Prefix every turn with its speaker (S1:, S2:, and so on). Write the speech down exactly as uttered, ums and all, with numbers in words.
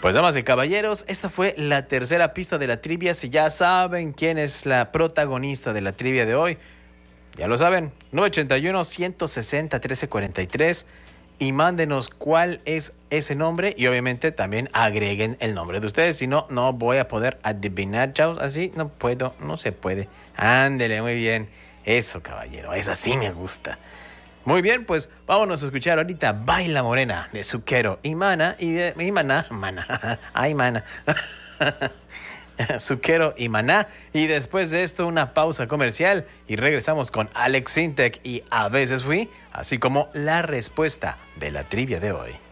S1: Pues damas y caballeros, esta fue la tercera pista de la trivia. Si ya saben quién es la protagonista de la trivia de hoy, ya lo saben, nueve ochenta y uno, uno sesenta, trece cuarenta y tres, y mándenos cuál es ese nombre y obviamente también agreguen el nombre de ustedes. Si no, no voy a poder adivinar, chavos, así no puedo, no se puede. Ándele, muy bien. Eso, caballero, eso sí me gusta. Muy bien, pues vámonos a escuchar ahorita Baila Morena de Zucchero y Mana y de y Maná, Mana, ay Mana, Zucchero y Maná, y después de esto una pausa comercial y regresamos con Alex Sintek y A Veces Fui, así como la respuesta de la trivia de hoy.